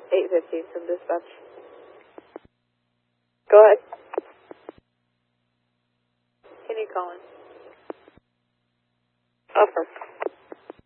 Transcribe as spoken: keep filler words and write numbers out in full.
eight fifteen from dispatch. Go ahead. Can you call in? Offer.